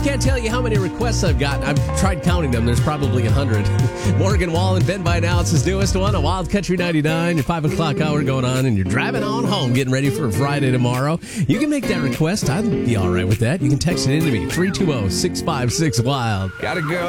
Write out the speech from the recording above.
can't tell you how many requests I've got. I've tried counting them. There's probably 100. Morgan Wallen, Ben by now. It's his newest one, a Wild Country 99. Your 5 o'clock hour going on, and you're driving on home, getting ready for Friday tomorrow. You can make that request. I'd be all right with that. You can text it in to me, 320-656-WILD. Gotta go.